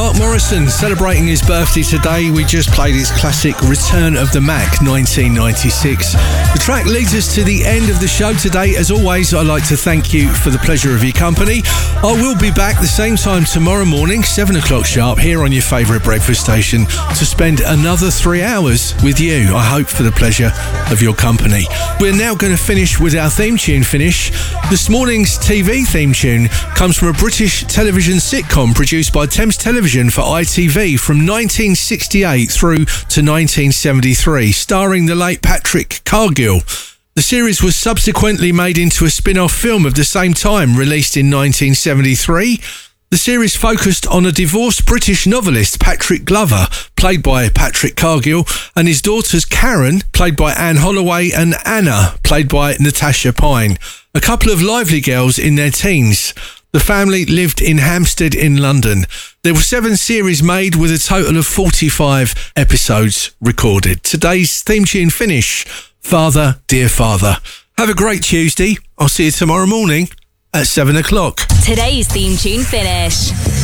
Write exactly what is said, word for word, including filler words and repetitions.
Mark Morrison celebrating his birthday today. We just played his classic Return of the Mac, nineteen ninety-six. The track leads us to the end of the show today. As always, I'd like to thank you for the pleasure of your company. I will be back the same time tomorrow morning, seven o'clock sharp, here on your favourite breakfast station to spend another three hours with you. I hope for the pleasure of your company. We're now going to finish with our theme tune finish. This morning's T V theme tune comes from a British television sitcom produced by Thames Television for I T V from nineteen sixty-eight through to nineteen seventy-three, starring the late Patrick Cargill. The series was subsequently made into a spin-off film of the same time, released in nineteen seventy-three. The series focused on a divorced British novelist, Patrick Glover, played by Patrick Cargill, and his daughters Karen, played by Anne Holloway, and Anna, played by Natasha Pine, a couple of lively girls in their teens. The family lived in Hampstead in London. There were seven series made with a total of forty-five episodes recorded. Today's theme tune finish, Father, Dear Father. Have a great Tuesday. I'll see you tomorrow morning at seven o'clock. Today's theme tune finish.